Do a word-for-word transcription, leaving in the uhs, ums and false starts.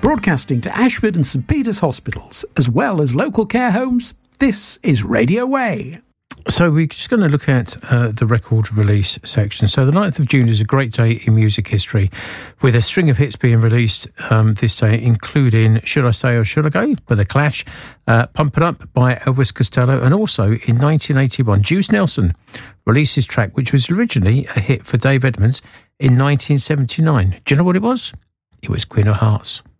Broadcasting to Ashford and St Peter's hospitals, as well as local care homes, this is Radio Way. So we're just going to look at uh, the record release section. So the ninth of June is a great day in music history, with a string of hits being released um, this day, including Should I Stay or Should I Go by The Clash, uh, Pump It Up by Elvis Costello, and also in nineteen eighty-one, Juice Nelson released his track, which was originally a hit for Dave Edmunds in nineteen seventy-nine. Do you know what it was? It was Queen of Hearts.